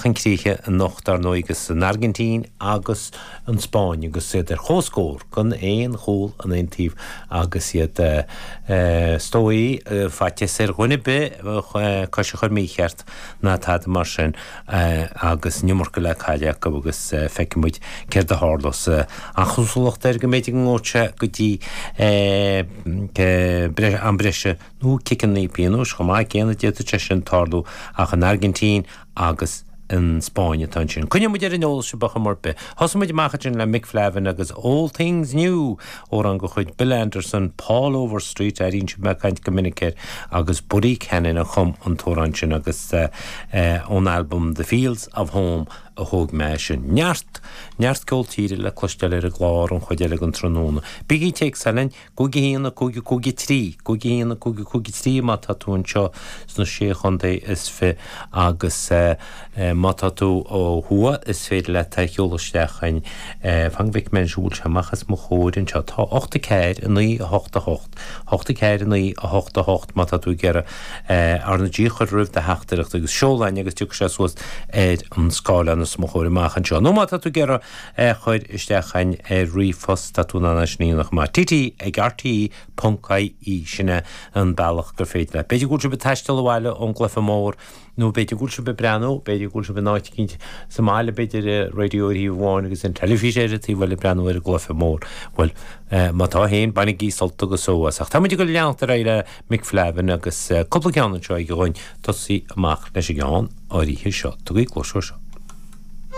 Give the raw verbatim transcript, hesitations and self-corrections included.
machchan críche an nochtar nó agus an Argentín agus an Spáin agus sé ar chóscór gon éon chóil an intíh agus iad stóí faite sé ghine be cos chur mícheart ná tá mar sin agus nimor go le chaile agus feicimuid céir de hálos an chusúlacht ar go méid an ngóte go dtí an breise nó cican í bíanús go má céanna déta te sin tarlú ach an Argentín agus in Spáine tan sin. Cunne muid ar an óil se bacha morbe. Has muid machchan le Mick Flavin agus All Things New ó an go chuid Bill Anderson, Paul Overstreet a rín se me caint gomininicer agus Buddy Cannon a chum an tóran sin agus ón album The Fields of Home a thug me sin. Neart, neart cóiltíre le cloisteile ar a glár an chuideile an tróna. Bigí teag salin, cúgi híanana cúgi cúgi trí, cúgi híanana cúgi cúgi trí má tatún seo sna sé chundé is fi agus má tatú ó hua is féidir le teichiolaisteachchain fangvic men siúil se machas mo chóirin seo tá ochta ceir in í a hochta hocht. Hochta ceir in í a hochta hocht má tatú gera ar na ddíchar rúh de heachtarach agus seolain agus tuach sé suas éid an scálan mo chóir machchan seo. No má tú gera chuir isteachchain rífos tatúna na sníach má tití ag artaí puncaí í sinne an bailach gur féit le. Beidir gúil se be teistal bhile ón glufa mór, nó beidir gúil se be breanú, beidir gúil se be náitcint sa máile beidir radioí bháin agus an telefíséire tí bhfuil breanú ar a glufa mór. Well, má tá héin bainna gí solta go sóas. Ach tá muidir go leantar éile Mick Flavin agus cúpla ceanna seo ag gohain tosí amach leis a gáin áirithe seo. Tugaí glóisio seo.